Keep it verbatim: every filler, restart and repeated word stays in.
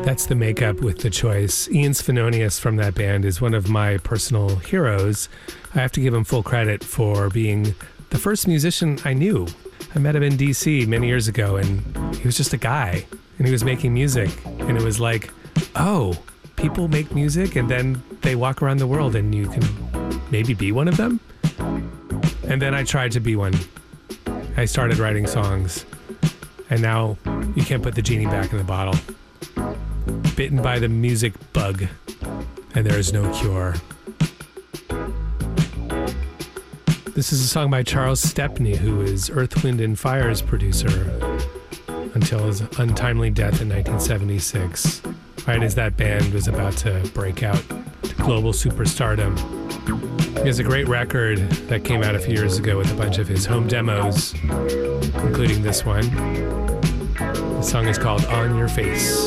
That's the makeup with The Choice. Ian Svenonius from that band is one of my personal heroes. I have to give him full credit for being the first musician I knew. I met him in D C many years ago, and he was just a guy, and he was making music, and it was like, oh, people make music, and then they walk around the world, and you can maybe be one of them? And then I tried to be one. I started writing songs, and now you can't put the genie back in the bottle. Bitten by the music bug, and there is no cure. This is a song by Charles Stepney, who is Earth, Wind and Fire's producer until his untimely death in nineteen seventy-six, right as that band was about to break out to global superstardom. He has a great record that came out a few years ago with a bunch of his home demos, including this one. The song is called On Your Face.